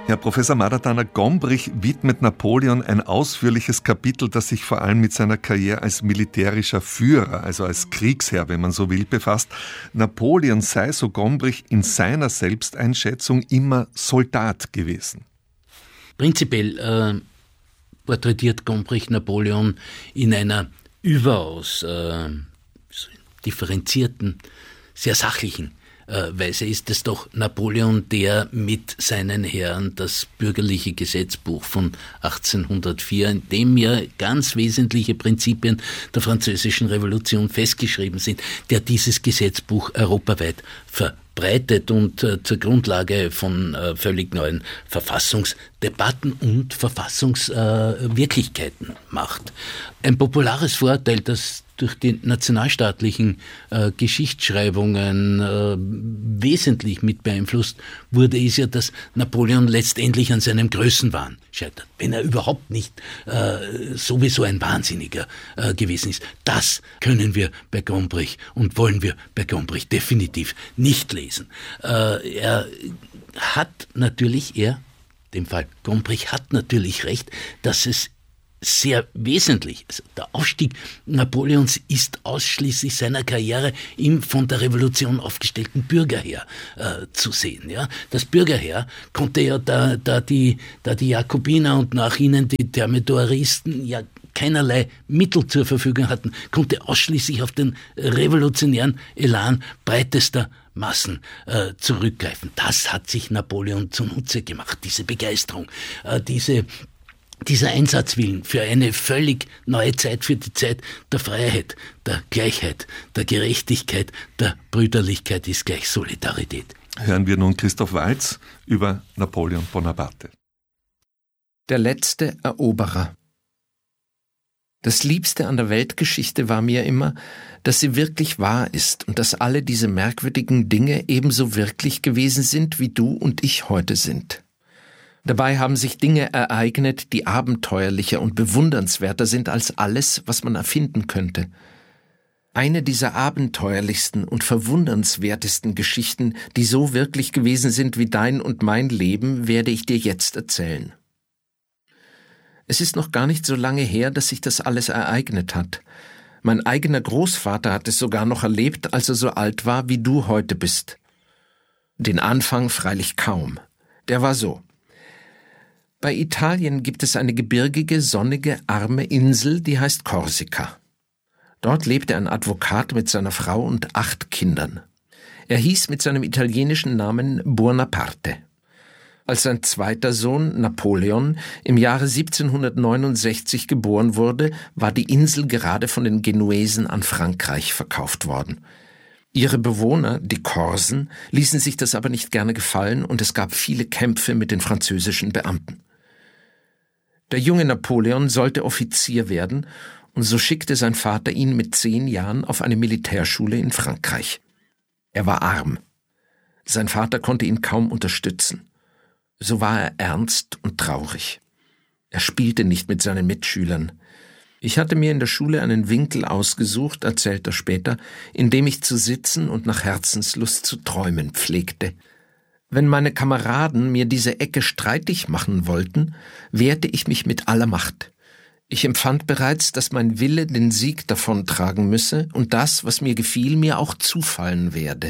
Herr Professor Maratana, Gombrich widmet Napoleon ein ausführliches Kapitel, das sich vor allem mit seiner Karriere als militärischer Führer, also als Kriegsherr, wenn man so will, befasst. Napoleon sei, so Gombrich, in seiner Selbsteinschätzung immer Soldat gewesen. Prinzipiell porträtiert Gombrich Napoleon in einer überaus differenzierten, sehr sachlichen Weise. Ist es doch Napoleon, der mit seinen Herren das bürgerliche Gesetzbuch von 1804, in dem ja ganz wesentliche Prinzipien der französischen Revolution festgeschrieben sind, der dieses Gesetzbuch europaweit verbreitet und zur Grundlage von völlig neuen Verfassungsdebatten und Verfassungswirklichkeiten macht. Ein populares Vorurteil, das durch die nationalstaatlichen Geschichtsschreibungen wesentlich mit beeinflusst wurde, ist ja, dass Napoleon letztendlich an seinem Größenwahn scheitert, wenn er überhaupt nicht sowieso ein Wahnsinniger gewesen ist. Das können wir bei Gombrich und wollen wir bei Gombrich definitiv nicht lesen. Gombrich hat natürlich recht, dass es sehr wesentlich. Also der Aufstieg Napoleons ist ausschließlich seiner Karriere im von der Revolution aufgestellten Bürgerheer zu sehen. Ja? Das Bürgerheer konnte ja, da die Jakobiner und nach ihnen die Thermidoristen ja keinerlei Mittel zur Verfügung hatten, konnte ausschließlich auf den revolutionären Elan breitester Massen zurückgreifen. Das hat sich Napoleon zunutze gemacht, diese Begeisterung, dieser Einsatzwillen für eine völlig neue Zeit, für die Zeit der Freiheit, der Gleichheit, der Gerechtigkeit, der Brüderlichkeit ist gleich Solidarität. Hören wir nun Christoph Waltz über Napoleon Bonaparte. Der letzte Eroberer. Das Liebste an der Weltgeschichte war mir immer, dass sie wirklich wahr ist und dass alle diese merkwürdigen Dinge ebenso wirklich gewesen sind, wie du und ich heute sind. Dabei haben sich Dinge ereignet, die abenteuerlicher und bewundernswerter sind als alles, was man erfinden könnte. Eine dieser abenteuerlichsten und verwundernswertesten Geschichten, die so wirklich gewesen sind wie dein und mein Leben, werde ich dir jetzt erzählen. Es ist noch gar nicht so lange her, dass sich das alles ereignet hat. Mein eigener Großvater hat es sogar noch erlebt, als er so alt war, wie du heute bist. Den Anfang freilich kaum. Der war so. Bei Italien gibt es eine gebirgige, sonnige, arme Insel, die heißt Korsika. Dort lebte ein Advokat mit seiner Frau und 8 Kindern. Er hieß mit seinem italienischen Namen Buonaparte. Als sein zweiter Sohn, Napoleon, im Jahre 1769 geboren wurde, war die Insel gerade von den Genuesen an Frankreich verkauft worden. Ihre Bewohner, die Korsen, ließen sich das aber nicht gerne gefallen und es gab viele Kämpfe mit den französischen Beamten. Der junge Napoleon sollte Offizier werden und so schickte sein Vater ihn mit 10 Jahren auf eine Militärschule in Frankreich. Er war arm. Sein Vater konnte ihn kaum unterstützen. So war er ernst und traurig. Er spielte nicht mit seinen Mitschülern. Ich hatte mir in der Schule einen Winkel ausgesucht, erzählt er später, in dem ich zu sitzen und nach Herzenslust zu träumen pflegte. Wenn meine Kameraden mir diese Ecke streitig machen wollten, wehrte ich mich mit aller Macht. Ich empfand bereits, dass mein Wille den Sieg davontragen müsse und das, was mir gefiel, mir auch zufallen werde.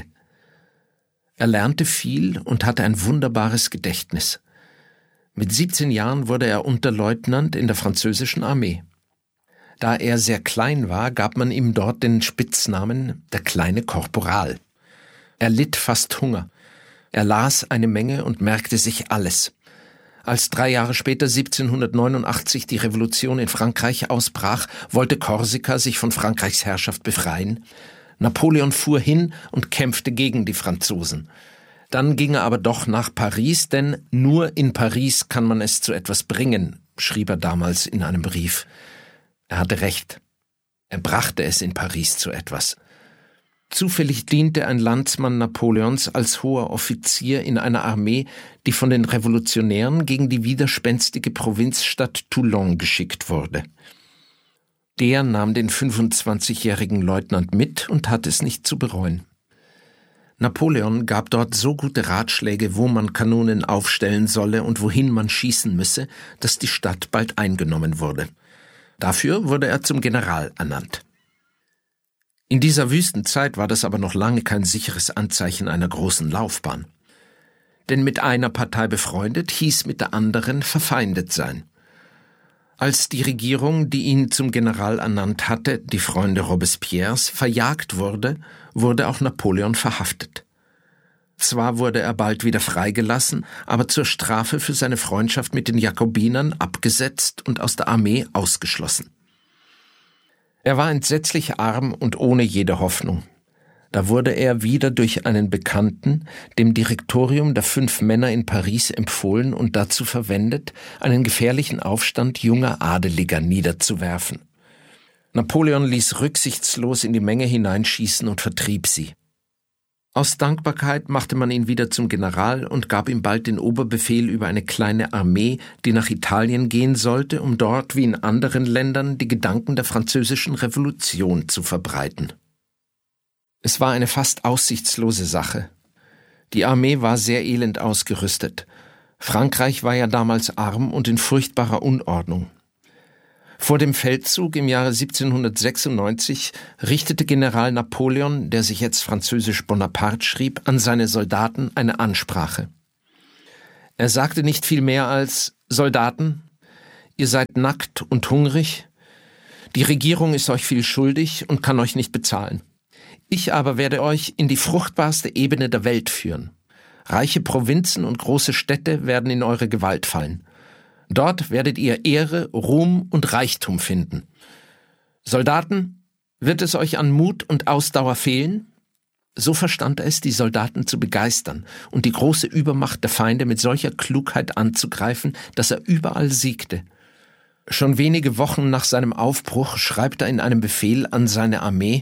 Er lernte viel und hatte ein wunderbares Gedächtnis. Mit 17 Jahren wurde er Unterleutnant in der französischen Armee. Da er sehr klein war, gab man ihm dort den Spitznamen der kleine Korporal. Er litt fast Hunger. Er las eine Menge und merkte sich alles. Als 3 Jahre später 1789 die Revolution in Frankreich ausbrach, wollte Korsika sich von Frankreichs Herrschaft befreien. Napoleon fuhr hin und kämpfte gegen die Franzosen. Dann ging er aber doch nach Paris, denn nur in Paris kann man es zu etwas bringen, schrieb er damals in einem Brief. Er hatte recht. Er brachte es in Paris zu etwas. Zufällig diente ein Landsmann Napoleons als hoher Offizier in einer Armee, die von den Revolutionären gegen die widerspenstige Provinzstadt Toulon geschickt wurde. Der nahm den 25-jährigen Leutnant mit und hatte es nicht zu bereuen. Napoleon gab dort so gute Ratschläge, wo man Kanonen aufstellen solle und wohin man schießen müsse, dass die Stadt bald eingenommen wurde. Dafür wurde er zum General ernannt. In dieser Wüstenzeit war das aber noch lange kein sicheres Anzeichen einer großen Laufbahn. Denn mit einer Partei befreundet hieß mit der anderen verfeindet sein. Als die Regierung, die ihn zum General ernannt hatte, die Freunde Robespierres, verjagt wurde, wurde auch Napoleon verhaftet. Zwar wurde er bald wieder freigelassen, aber zur Strafe für seine Freundschaft mit den Jakobinern abgesetzt und aus der Armee ausgeschlossen. Er war entsetzlich arm und ohne jede Hoffnung. Da wurde er wieder durch einen Bekannten, dem Direktorium der 5 Männer in Paris, empfohlen und dazu verwendet, einen gefährlichen Aufstand junger Adeliger niederzuwerfen. Napoleon ließ rücksichtslos in die Menge hineinschießen und vertrieb sie. Aus Dankbarkeit machte man ihn wieder zum General und gab ihm bald den Oberbefehl über eine kleine Armee, die nach Italien gehen sollte, um dort wie in anderen Ländern die Gedanken der französischen Revolution zu verbreiten. Es war eine fast aussichtslose Sache. Die Armee war sehr elend ausgerüstet. Frankreich war ja damals arm und in furchtbarer Unordnung. Vor dem Feldzug im Jahre 1796 richtete General Napoleon, der sich jetzt französisch Bonaparte schrieb, an seine Soldaten eine Ansprache. Er sagte nicht viel mehr als: Soldaten, ihr seid nackt und hungrig, die Regierung ist euch viel schuldig und kann euch nicht bezahlen. Ich aber werde euch in die fruchtbarste Ebene der Welt führen. Reiche Provinzen und große Städte werden in eure Gewalt fallen. Dort werdet ihr Ehre, Ruhm und Reichtum finden. Soldaten, wird es euch an Mut und Ausdauer fehlen? So verstand er es, die Soldaten zu begeistern und die große Übermacht der Feinde mit solcher Klugheit anzugreifen, dass er überall siegte. Schon wenige Wochen nach seinem Aufbruch schreibt er in einem Befehl an seine Armee: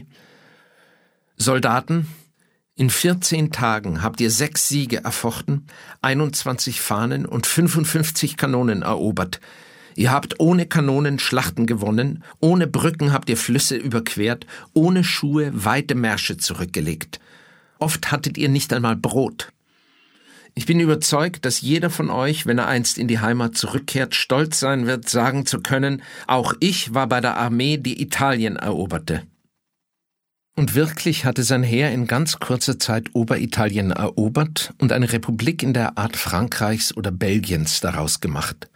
Soldaten, in 14 Tagen habt ihr 6 Siege erfochten, 21 Fahnen und 55 Kanonen erobert. Ihr habt ohne Kanonen Schlachten gewonnen, ohne Brücken habt ihr Flüsse überquert, ohne Schuhe weite Märsche zurückgelegt. Oft hattet ihr nicht einmal Brot. Ich bin überzeugt, dass jeder von euch, wenn er einst in die Heimat zurückkehrt, stolz sein wird, sagen zu können: Auch ich war bei der Armee, die Italien eroberte. Und wirklich hatte sein Heer in ganz kurzer Zeit Oberitalien erobert und eine Republik in der Art Frankreichs oder Belgiens daraus gemacht.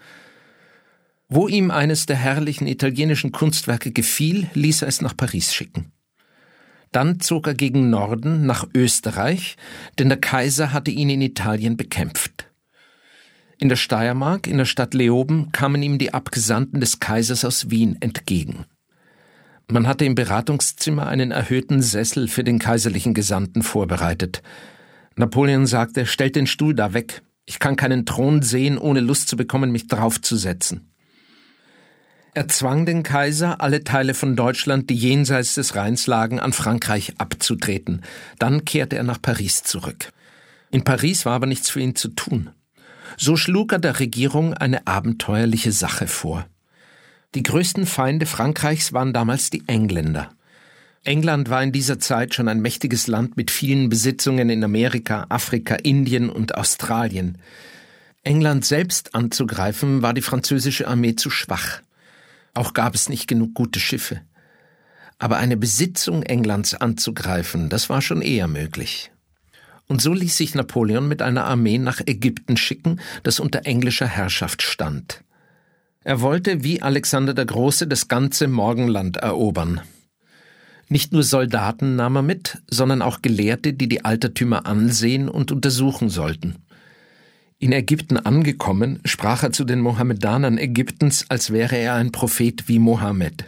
Wo ihm eines der herrlichen italienischen Kunstwerke gefiel, ließ er es nach Paris schicken. Dann zog er gegen Norden nach Österreich, denn der Kaiser hatte ihn in Italien bekämpft. In der Steiermark, in der Stadt Leoben, kamen ihm die Abgesandten des Kaisers aus Wien entgegen. Man hatte im Beratungszimmer einen erhöhten Sessel für den kaiserlichen Gesandten vorbereitet. Napoleon sagte: Stellt den Stuhl da weg. Ich kann keinen Thron sehen, ohne Lust zu bekommen, mich draufzusetzen. Er zwang den Kaiser, alle Teile von Deutschland, die jenseits des Rheins lagen, an Frankreich abzutreten. Dann kehrte er nach Paris zurück. In Paris war aber nichts für ihn zu tun. So schlug er der Regierung eine abenteuerliche Sache vor. Die größten Feinde Frankreichs waren damals die Engländer. England war in dieser Zeit schon ein mächtiges Land mit vielen Besitzungen in Amerika, Afrika, Indien und Australien. England selbst anzugreifen, war die französische Armee zu schwach. Auch gab es nicht genug gute Schiffe. Aber eine Besitzung Englands anzugreifen, das war schon eher möglich. Und so ließ sich Napoleon mit einer Armee nach Ägypten schicken, das unter englischer Herrschaft stand. Er wollte, wie Alexander der Große, das ganze Morgenland erobern. Nicht nur Soldaten nahm er mit, sondern auch Gelehrte, die die Altertümer ansehen und untersuchen sollten. In Ägypten angekommen, sprach er zu den Mohammedanern Ägyptens, als wäre er ein Prophet wie Mohammed.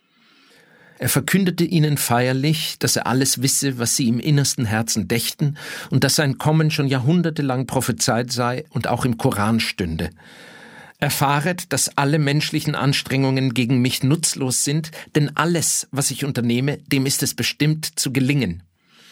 Er verkündete ihnen feierlich, dass er alles wisse, was sie im innersten Herzen dächten, und dass sein Kommen schon jahrhundertelang prophezeit sei und auch im Koran stünde. Erfahret, dass alle menschlichen Anstrengungen gegen mich nutzlos sind, denn alles, was ich unternehme, dem ist es bestimmt zu gelingen.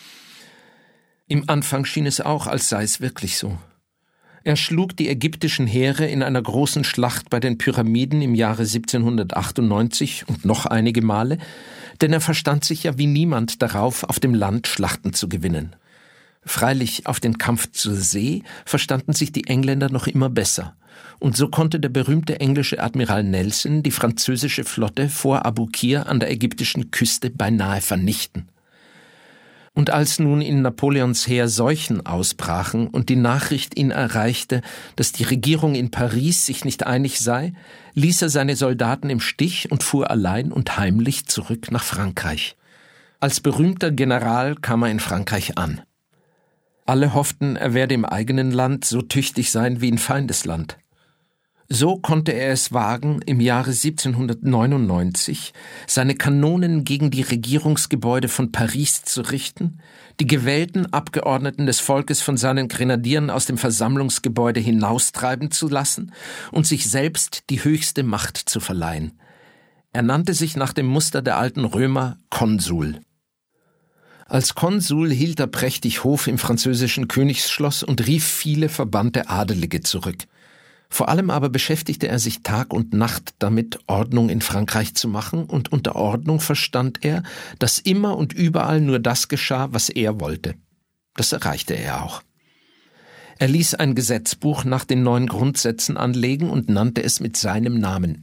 Im Anfang schien es auch, als sei es wirklich so. Er schlug die ägyptischen Heere in einer großen Schlacht bei den Pyramiden im Jahre 1798 und noch einige Male, denn er verstand sich ja wie niemand darauf, auf dem Land Schlachten zu gewinnen. Freilich auf den Kampf zur See verstanden sich die Engländer noch immer besser. Und so konnte der berühmte englische Admiral Nelson die französische Flotte vor Abukir an der ägyptischen Küste beinahe vernichten. Und als nun in Napoleons Heer Seuchen ausbrachen und die Nachricht ihn erreichte, dass die Regierung in Paris sich nicht einig sei, ließ er seine Soldaten im Stich und fuhr allein und heimlich zurück nach Frankreich. Als berühmter General kam er in Frankreich an. Alle hofften, er werde im eigenen Land so tüchtig sein wie in Feindesland. So konnte er es wagen, im Jahre 1799 seine Kanonen gegen die Regierungsgebäude von Paris zu richten, die gewählten Abgeordneten des Volkes von seinen Grenadieren aus dem Versammlungsgebäude hinaustreiben zu lassen und sich selbst die höchste Macht zu verleihen. Er nannte sich nach dem Muster der alten Römer Konsul. Als Konsul hielt er prächtig Hof im französischen Königsschloss und rief viele verbannte Adelige zurück. Vor allem aber beschäftigte er sich Tag und Nacht damit, Ordnung in Frankreich zu machen, und unter Ordnung verstand er, dass immer und überall nur das geschah, was er wollte. Das erreichte er auch. Er ließ ein Gesetzbuch nach den 9 Grundsätzen anlegen und nannte es mit seinem Namen.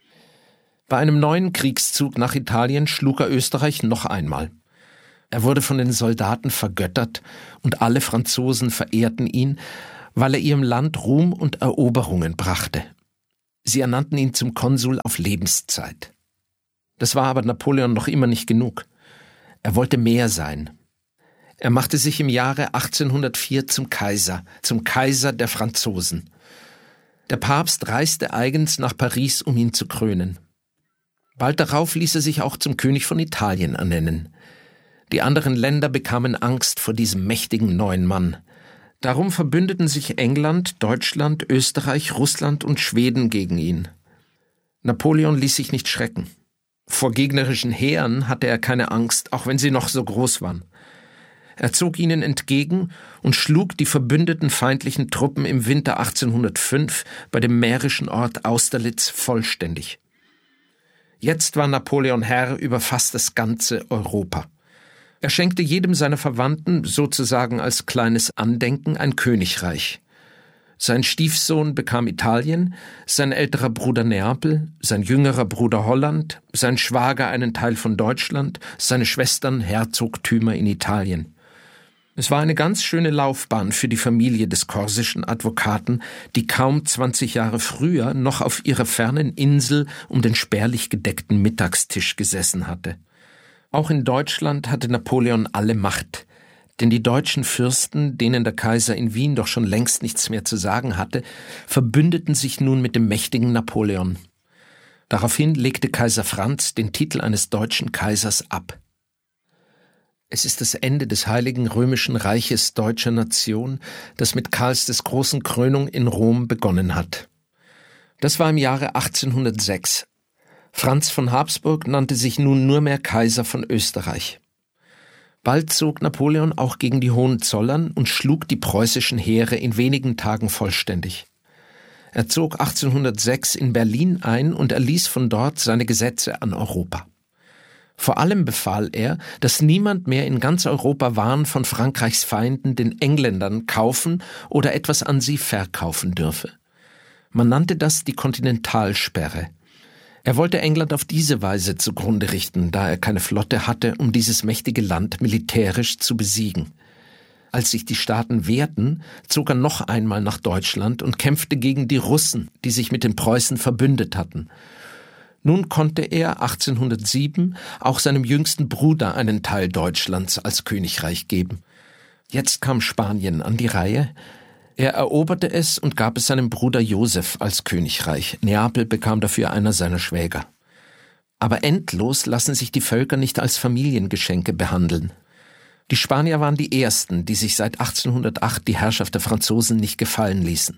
Bei einem neuen Kriegszug nach Italien schlug er Österreich noch einmal. Er wurde von den Soldaten vergöttert und alle Franzosen verehrten ihn, weil er ihrem Land Ruhm und Eroberungen brachte. Sie ernannten ihn zum Konsul auf Lebenszeit. Das war aber Napoleon noch immer nicht genug. Er wollte mehr sein. Er machte sich im Jahre 1804 zum Kaiser der Franzosen. Der Papst reiste eigens nach Paris, um ihn zu krönen. Bald darauf ließ er sich auch zum König von Italien ernennen. Die anderen Länder bekamen Angst vor diesem mächtigen neuen Mann. Darum verbündeten sich England, Deutschland, Österreich, Russland und Schweden gegen ihn. Napoleon ließ sich nicht schrecken. Vor gegnerischen Heeren hatte er keine Angst, auch wenn sie noch so groß waren. Er zog ihnen entgegen und schlug die verbündeten feindlichen Truppen im Winter 1805 bei dem mährischen Ort Austerlitz vollständig. Jetzt war Napoleon Herr über fast das ganze Europa. Er schenkte jedem seiner Verwandten, sozusagen als kleines Andenken, ein Königreich. Sein Stiefsohn bekam Italien, sein älterer Bruder Neapel, sein jüngerer Bruder Holland, sein Schwager einen Teil von Deutschland, seine Schwestern Herzogtümer in Italien. Es war eine ganz schöne Laufbahn für die Familie des korsischen Advokaten, die kaum 20 Jahre früher noch auf ihrer fernen Insel um den spärlich gedeckten Mittagstisch gesessen hatte. Auch in Deutschland hatte Napoleon alle Macht, denn die deutschen Fürsten, denen der Kaiser in Wien doch schon längst nichts mehr zu sagen hatte, verbündeten sich nun mit dem mächtigen Napoleon. Daraufhin legte Kaiser Franz den Titel eines deutschen Kaisers ab. Es ist das Ende des Heiligen Römischen Reiches deutscher Nation, das mit Karls des Großen Krönung in Rom begonnen hat. Das war im Jahre 1806. Franz von Habsburg nannte sich nun nur mehr Kaiser von Österreich. Bald zog Napoleon auch gegen die Hohenzollern und schlug die preußischen Heere in wenigen Tagen vollständig. Er zog 1806 in Berlin ein und erließ von dort seine Gesetze an Europa. Vor allem befahl er, dass niemand mehr in ganz Europa Waren von Frankreichs Feinden, den Engländern, kaufen oder etwas an sie verkaufen dürfe. Man nannte das die Kontinentalsperre. Er wollte England auf diese Weise zugrunde richten, da er keine Flotte hatte, um dieses mächtige Land militärisch zu besiegen. Als sich die Staaten wehrten, zog er noch einmal nach Deutschland und kämpfte gegen die Russen, die sich mit den Preußen verbündet hatten. Nun konnte er 1807 auch seinem jüngsten Bruder einen Teil Deutschlands als Königreich geben. Jetzt kam Spanien an die Reihe. Er eroberte es und gab es seinem Bruder Josef als Königreich. Neapel bekam dafür einer seiner Schwäger. Aber endlos lassen sich die Völker nicht als Familiengeschenke behandeln. Die Spanier waren die ersten, die sich seit 1808 die Herrschaft der Franzosen nicht gefallen ließen.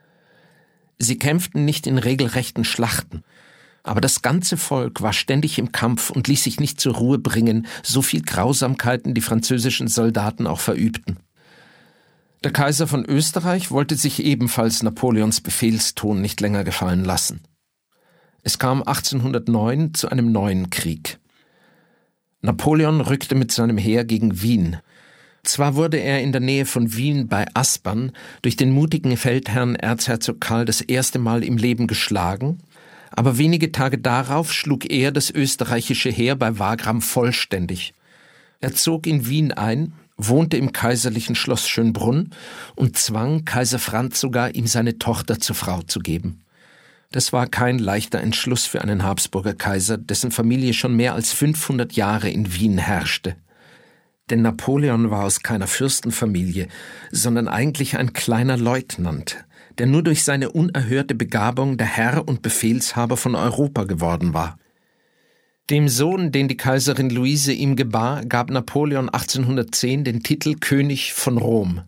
Sie kämpften nicht in regelrechten Schlachten, aber das ganze Volk war ständig im Kampf und ließ sich nicht zur Ruhe bringen, so viel Grausamkeiten die französischen Soldaten auch verübten. Der Kaiser von Österreich wollte sich ebenfalls Napoleons Befehlston nicht länger gefallen lassen. Es kam 1809 zu einem neuen Krieg. Napoleon rückte mit seinem Heer gegen Wien. Zwar wurde er in der Nähe von Wien bei Aspern durch den mutigen Feldherrn Erzherzog Karl das erste Mal im Leben geschlagen, aber wenige Tage darauf schlug er das österreichische Heer bei Wagram vollständig. Er zog in Wien ein, wohnte im kaiserlichen Schloss Schönbrunn und zwang Kaiser Franz sogar, ihm seine Tochter zur Frau zu geben. Das war kein leichter Entschluss für einen Habsburger Kaiser, dessen Familie schon mehr als 500 Jahre in Wien herrschte. Denn Napoleon war aus keiner Fürstenfamilie, sondern eigentlich ein kleiner Leutnant, der nur durch seine unerhörte Begabung der Herr und Befehlshaber von Europa geworden war. Dem Sohn, den die Kaiserin Luise ihm gebar, gab Napoleon 1810 den Titel König von Rom.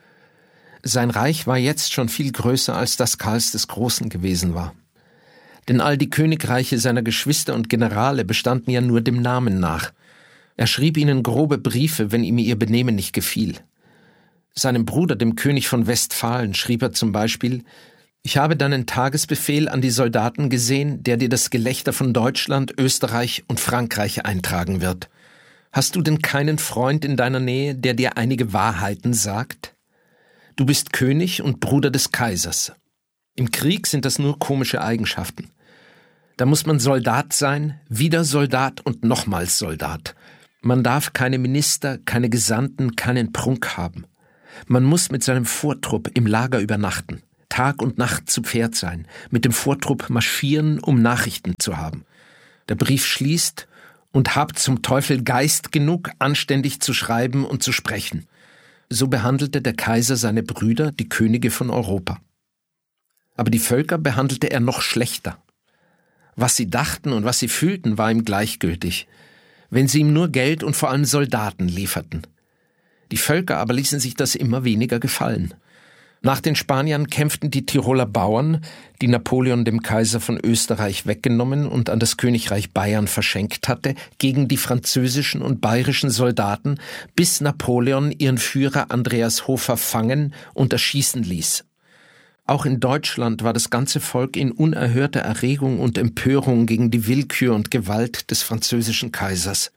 Sein Reich war jetzt schon viel größer, als das Karls des Großen gewesen war. Denn all die Königreiche seiner Geschwister und Generale bestanden ja nur dem Namen nach. Er schrieb ihnen grobe Briefe, wenn ihm ihr Benehmen nicht gefiel. Seinem Bruder, dem König von Westfalen, schrieb er zum Beispiel: »Ich habe deinen Tagesbefehl an die Soldaten gesehen, der dir das Gelächter von Deutschland, Österreich und Frankreich eintragen wird. Hast du denn keinen Freund in deiner Nähe, der dir einige Wahrheiten sagt? Du bist König und Bruder des Kaisers. Im Krieg sind das nur komische Eigenschaften. Da muss man Soldat sein, wieder Soldat und nochmals Soldat. Man darf keine Minister, keine Gesandten, keinen Prunk haben. Man muss mit seinem Vortrupp im Lager übernachten, Tag und Nacht zu Pferd sein, mit dem Vortrupp marschieren, um Nachrichten zu haben. Der Brief schließt: und habt zum Teufel Geist genug, anständig zu schreiben und zu sprechen. So behandelte der Kaiser seine Brüder, die Könige von Europa. Aber die Völker behandelte er noch schlechter. Was sie dachten und was sie fühlten, war ihm gleichgültig, wenn sie ihm nur Geld und vor allem Soldaten lieferten. Die Völker aber ließen sich das immer weniger gefallen. Nach den Spaniern kämpften die Tiroler Bauern, die Napoleon dem Kaiser von Österreich weggenommen und an das Königreich Bayern verschenkt hatte, gegen die französischen und bayerischen Soldaten, bis Napoleon ihren Führer Andreas Hofer fangen und erschießen ließ. Auch in Deutschland war das ganze Volk in unerhörter Erregung und Empörung gegen die Willkür und Gewalt des französischen Kaisers.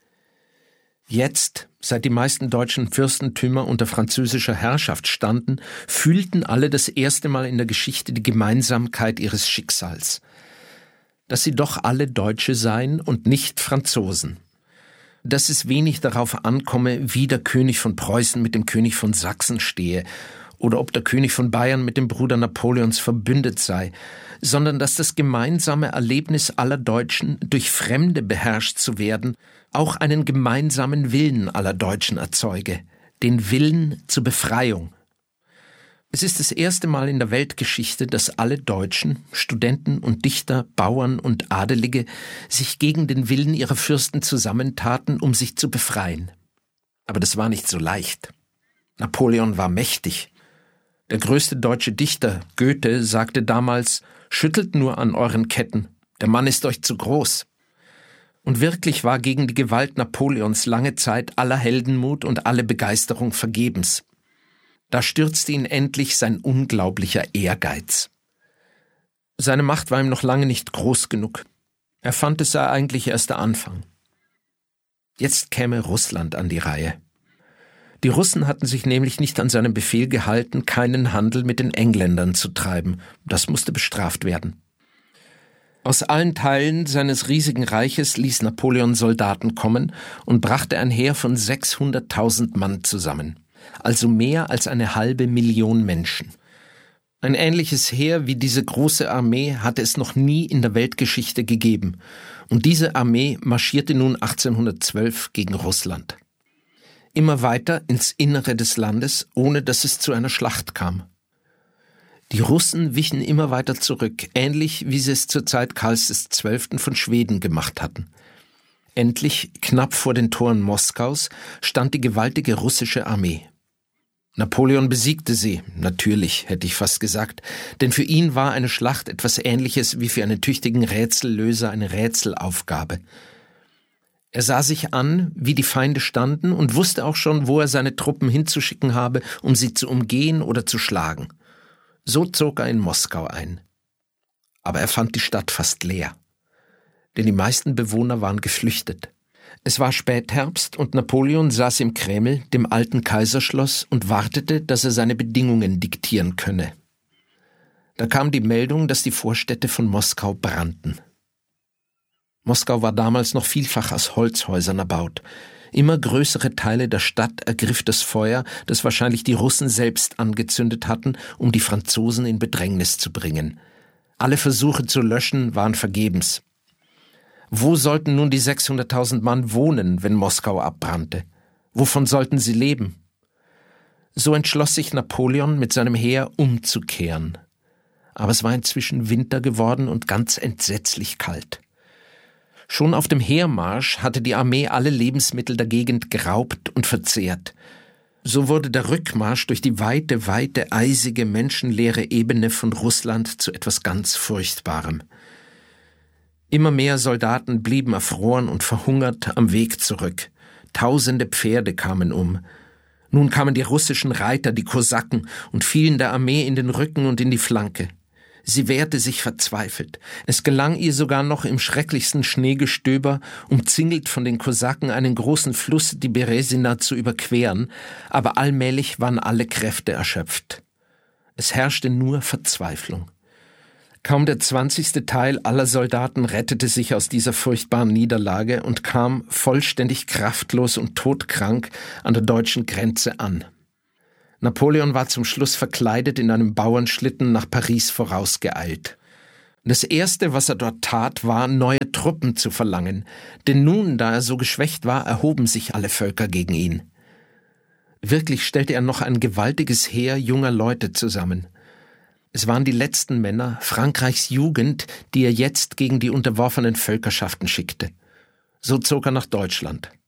Jetzt, seit die meisten deutschen Fürstentümer unter französischer Herrschaft standen, fühlten alle das erste Mal in der Geschichte die Gemeinsamkeit ihres Schicksals. Dass sie doch alle Deutsche seien und nicht Franzosen. Dass es wenig darauf ankomme, wie der König von Preußen mit dem König von Sachsen stehe oder ob der König von Bayern mit dem Bruder Napoleons verbündet sei, sondern dass das gemeinsame Erlebnis aller Deutschen, durch Fremde beherrscht zu werden, auch einen gemeinsamen Willen aller Deutschen erzeuge, den Willen zur Befreiung. Es ist das erste Mal in der Weltgeschichte, dass alle Deutschen, Studenten und Dichter, Bauern und Adelige, sich gegen den Willen ihrer Fürsten zusammentaten, um sich zu befreien. Aber das war nicht so leicht. Napoleon war mächtig. Der größte deutsche Dichter, Goethe, sagte damals: »Schüttelt nur an euren Ketten, der Mann ist euch zu groß.« Und wirklich war gegen die Gewalt Napoleons lange Zeit aller Heldenmut und alle Begeisterung vergebens. Da stürzte ihn endlich sein unglaublicher Ehrgeiz. Seine Macht war ihm noch lange nicht groß genug. Er fand, es sei eigentlich erst der Anfang. Jetzt käme Russland an die Reihe. Die Russen hatten sich nämlich nicht an seinen Befehl gehalten, keinen Handel mit den Engländern zu treiben. Das musste bestraft werden. Aus allen Teilen seines riesigen Reiches ließ Napoleon Soldaten kommen und brachte ein Heer von 600.000 Mann zusammen, also mehr als 500.000 Menschen. Ein ähnliches Heer wie diese große Armee hatte es noch nie in der Weltgeschichte gegeben, und diese Armee marschierte nun 1812 gegen Russland. Immer weiter ins Innere des Landes, ohne dass es zu einer Schlacht kam. Die Russen wichen immer weiter zurück, ähnlich wie sie es zur Zeit Karls XII. Von Schweden gemacht hatten. Endlich, knapp vor den Toren Moskaus, stand die gewaltige russische Armee. Napoleon besiegte sie, natürlich, hätte ich fast gesagt, denn für ihn war eine Schlacht etwas Ähnliches wie für einen tüchtigen Rätsellöser eine Rätselaufgabe. Er sah sich an, wie die Feinde standen, und wusste auch schon, wo er seine Truppen hinzuschicken habe, um sie zu umgehen oder zu schlagen. So zog er in Moskau ein. Aber er fand die Stadt fast leer, denn die meisten Bewohner waren geflüchtet. Es war Spätherbst und Napoleon saß im Kreml, dem alten Kaiserschloss, und wartete, dass er seine Bedingungen diktieren könne. Da kam die Meldung, dass die Vorstädte von Moskau brannten. Moskau war damals noch vielfach aus Holzhäusern erbaut. Immer größere Teile der Stadt ergriff das Feuer, das wahrscheinlich die Russen selbst angezündet hatten, um die Franzosen in Bedrängnis zu bringen. Alle Versuche zu löschen waren vergebens. Wo sollten nun die 600.000 Mann wohnen, wenn Moskau abbrannte? Wovon sollten sie leben? So entschloss sich Napoleon, mit seinem Heer umzukehren. Aber es war inzwischen Winter geworden und ganz entsetzlich kalt. Schon auf dem Heermarsch hatte die Armee alle Lebensmittel der Gegend geraubt und verzehrt. So wurde der Rückmarsch durch die weite, eisige, menschenleere Ebene von Russland zu etwas ganz Furchtbarem. Immer mehr Soldaten blieben erfroren und verhungert am Weg zurück. Tausende Pferde kamen um. Nun kamen die russischen Reiter, die Kosaken, und fielen der Armee in den Rücken und in die Flanke. Sie wehrte sich verzweifelt. Es gelang ihr sogar noch im schrecklichsten Schneegestöber, umzingelt von den Kosaken, einen großen Fluss, die Beresina, zu überqueren, aber allmählich waren alle Kräfte erschöpft. Es herrschte nur Verzweiflung. Kaum der 20. Teil aller Soldaten rettete sich aus dieser furchtbaren Niederlage und kam, vollständig kraftlos und todkrank, an der deutschen Grenze an. Napoleon war zum Schluss verkleidet in einem Bauernschlitten nach Paris vorausgeeilt. Das Erste, was er dort tat, war, neue Truppen zu verlangen, denn nun, da er so geschwächt war, erhoben sich alle Völker gegen ihn. Wirklich stellte er noch ein gewaltiges Heer junger Leute zusammen. Es waren die letzten Männer, Frankreichs Jugend, die er jetzt gegen die unterworfenen Völkerschaften schickte. So zog er nach Deutschland.